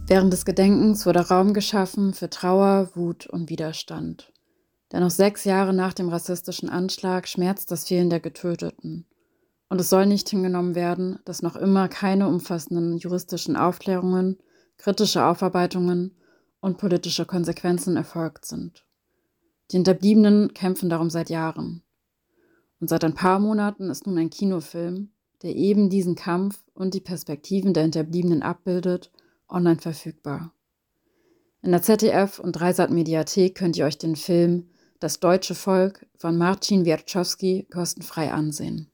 Während des Gedenkens wurde Raum geschaffen für Trauer, Wut und Widerstand. Denn noch 6 Jahre nach dem rassistischen Anschlag schmerzt das Fehlen der Getöteten. Und es soll nicht hingenommen werden, dass noch immer keine umfassenden juristischen Aufklärungen, kritische Aufarbeitungen und politische Konsequenzen erfolgt sind. Die Hinterbliebenen kämpfen darum seit Jahren. Und seit ein paar Monaten ist nun ein Kinofilm, der eben diesen Kampf und die Perspektiven der Hinterbliebenen abbildet, online verfügbar. In der ZDF- und Dreisat-Mediathek könnt ihr euch den Film Das deutsche Volk von Marcin Wierczowski kostenfrei ansehen.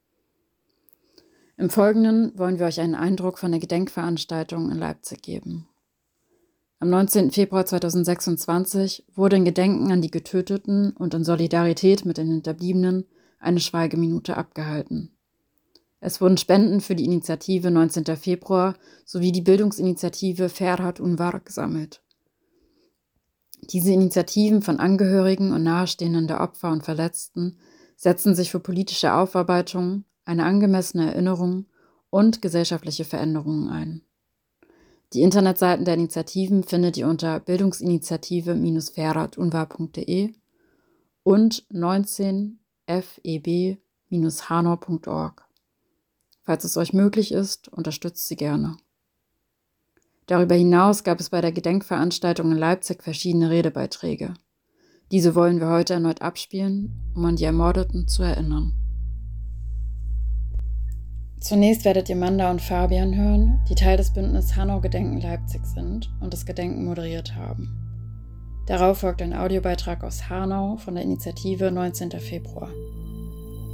Im Folgenden wollen wir euch einen Eindruck von der Gedenkveranstaltung in Leipzig geben. Am 19. Februar 2026 wurde in Gedenken an die Getöteten und in Solidarität mit den Hinterbliebenen eine Schweigeminute abgehalten. Es wurden Spenden für die Initiative 19. Februar sowie die Bildungsinitiative Ferhat Unvar gesammelt. Diese Initiativen von Angehörigen und Nahestehenden der Opfer und Verletzten setzen sich für politische Aufarbeitung, eine angemessene Erinnerung und gesellschaftliche Veränderungen ein. Die Internetseiten der Initiativen findet ihr unter bildungsinitiative-ferhatunvar.de und 19feb-hanau.org. Falls es euch möglich ist, unterstützt sie gerne. Darüber hinaus gab es bei der Gedenkveranstaltung in Leipzig verschiedene Redebeiträge. Diese wollen wir heute erneut abspielen, um an die Ermordeten zu erinnern. Zunächst werdet ihr Manda und Fabian hören, die Teil des Bündnis Hanau Gedenken Leipzig sind und das Gedenken moderiert haben. Darauf folgt ein Audiobeitrag aus Hanau von der Initiative 19. Februar.